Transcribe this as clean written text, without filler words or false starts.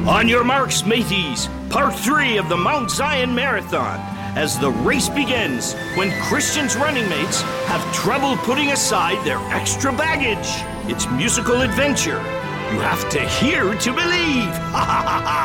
On your marks, mateys, part 3 of the Mount Zion Marathon, as the race begins when Christian's running mates have trouble putting aside their extra baggage. It's musical adventure. You have to hear to believe. Ha ha ha ha!